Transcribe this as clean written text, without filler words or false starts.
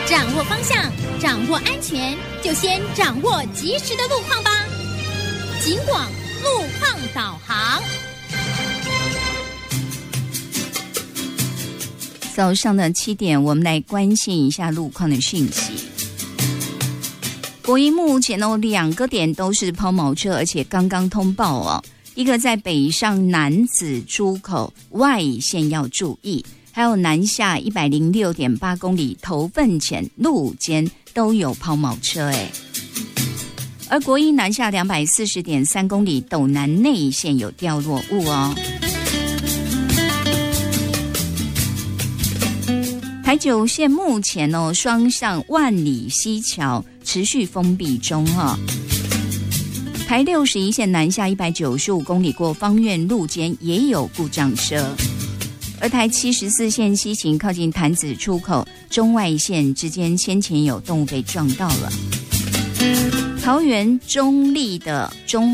掌握方向，掌握安全，就先掌握及时的路况吧。警广路况导航。 早上的7点，我们来关心一下路况的讯息。国一目前2个点都是抛锚车，而且刚刚通报哦。一个在北上楠梓出口外线要注意，还有南下106.8公里头份前路间都有抛锚车哎。而国一南下240.3公里斗南内线有掉落物哦。台9线目前双向万里溪桥持续封闭中哈。台61线南下195公里过芳苑路间也有故障车，而台74线西行靠近潭子出口中外线之间先前有动物被撞到了。桃园中立的中